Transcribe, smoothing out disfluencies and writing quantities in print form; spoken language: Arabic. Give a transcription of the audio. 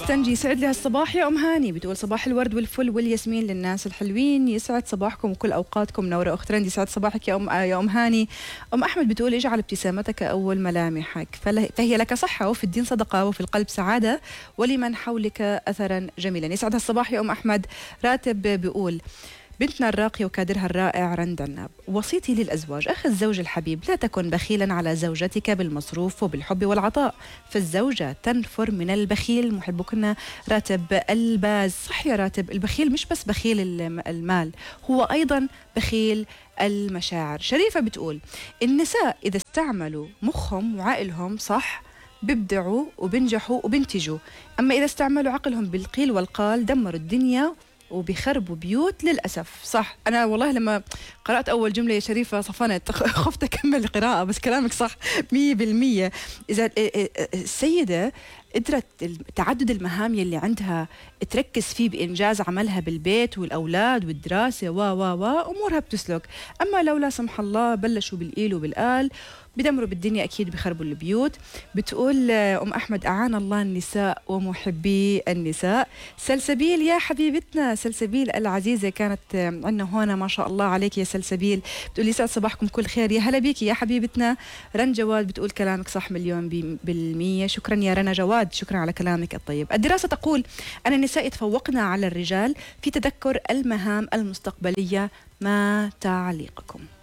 أختنجي يسعد لي هالصباح يا أم هاني، بتقول صباح الورد والفل والياسمين للناس الحلوين، يسعد صباحكم وكل أوقاتكم منورة. أختنجي يسعد صباحك يا أم هاني. أم أحمد بتقول اجعل ابتسامتك أول ملامحك فهي لك صحة وفي الدين صدقة وفي القلب سعادة ولمن حولك أثرا جميلا. يسعد هالصباح يا أم أحمد. راتب بيقول بنتنا الراقية وكادرها الرائع رند عناب، وصيتي للأزواج أخي الزوج الحبيب لا تكن بخيلا على زوجتك بالمصروف وبالحب والعطاء، فالزوجة تنفر من البخيل. محبكن راتب الباز. صح يا راتب، البخيل مش بس بخيل المال، هو أيضا بخيل المشاعر. شريفة بتقول النساء إذا استعملوا مخهم وعقلهم صح بيبدعوا وبنجحوا وبنتجوا، أما إذا استعملوا عقلهم بالقيل والقال دمروا الدنيا وبيخربوا بيوت للأسف. صح، أنا والله لما قرأت أول جملة يا شريفة صفنت خفت أكمل القراءة، بس كلامك صح 100%. إذا السيدة قدرت تعدد المهام يلي عندها تركز فيه بإنجاز عملها بالبيت والأولاد والدراسة أمورها بتسلك. أما لو لا سمح الله بلشوا بالقيل وبالقال بدمروا بالدنيا، أكيد بخربوا البيوت. بتقول أم أحمد أعان الله النساء ومحبي النساء. سلسبيل يا حبيبتنا، سلسبيل العزيزة كانت عندنا هنا ما شاء الله عليك يا سلسبيل. بتقول يسعد صباحكم كل خير، يا هلا بيكي يا حبيبتنا. رنا جواد بتقول كلامك صح 1,000,000%. شكرا يا رنا جواد، شكرا على كلامك الطيب. الدراسة تقول أن النساء يتفوقن على الرجال في تذكر المهام المستقبلية. ما تعليقكم؟